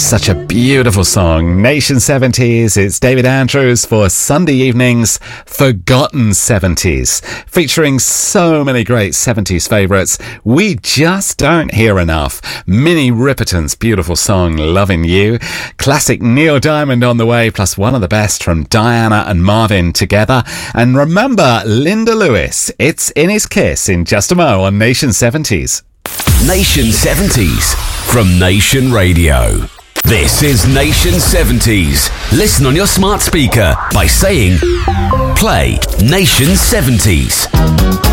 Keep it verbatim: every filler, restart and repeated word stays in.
such a beautiful song. Nation seventies, it's David Andrews for Sunday evenings, Forgotten seventies, featuring so many great seventies favourites we just don't hear enough. Minnie Riperton's beautiful song, Loving You. Classic Neil Diamond on the way, plus one of the best from Diana and Marvin together. And remember, Linda Lewis, it's In His Kiss in just a mo on Nation seventies. Nation seventies from Nation Radio. This is Nation seventies. Listen on your smart speaker by saying, play Nation seventies.